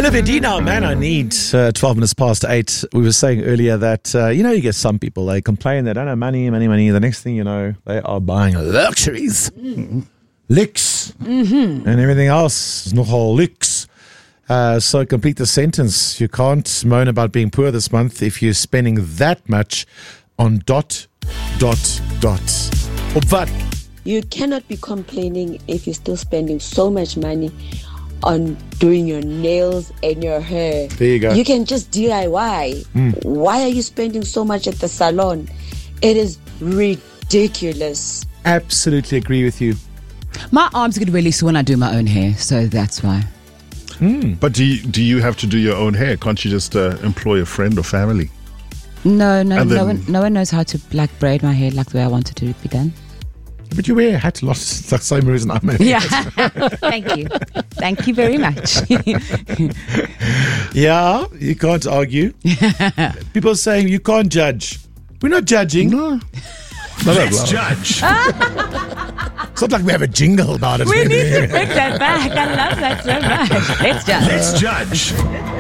Olivia Dino, man, I need 12 minutes past 8. We were saying earlier that, you get some people, they complain they don't have money. The next thing you know, they are buying luxuries. Licks. And everything else is nogal licks. So complete the sentence. You can't moan about being poor this month if you're spending that much on ... Op wat? You cannot be complaining if you're still spending so much money on doing your nails and your hair. There you go. You can just DIY. Why are you spending so much at the salon? It is ridiculous. Absolutely agree with you. My arms get really sore when I do my own hair, so that's why. But do you have to do your own hair? Can't you just employ a friend or family? No one knows how to braid my hair like the way I want it to be done. But you wear a hat a lot. It's the same reason I'm a Yeah. Thank you. Thank you very much. Yeah, you can't argue. People are saying you can't judge. We're not judging. No. Let's judge. It's not like we have a jingle about it. We need to bring that back. I love that so much. Let's judge. Let's judge.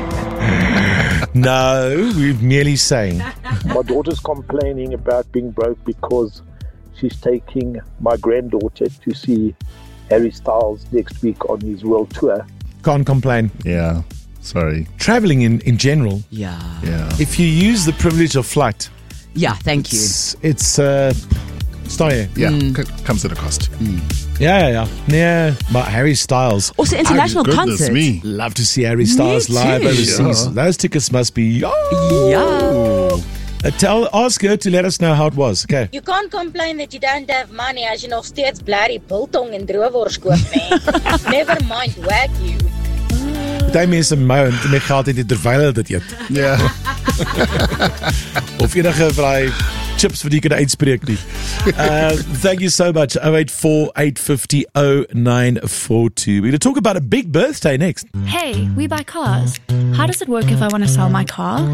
No, we're merely saying. My daughter's complaining about being broke because she's taking my granddaughter to see Harry Styles next week on his world tour. Can't complain. Yeah. Sorry. Traveling in general, Yeah. if you use the privilege of flight, Yeah, thank you. it's not here. Yeah. Comes at a cost. Yeah. But Harry Styles. Also, international Goodness concert. me. Love to see Harry Styles live too. overseas. Yeah. Those tickets must be. Yeah. Ask her to let us know how it was. Okay. You can't complain that you don't have money as jy nog steeds blerrie biltong en droewors koop, nee. Never mind Wagyu. Party mense moan met geld het terwyl hulle dit eet. Ja. Of enige van die chips wat jy kan uitspreek nie. Thank you so much. 084 850 0942. We're going to talk about a big birthday next. Hey, we buy cars. How does it work if I want to sell my car?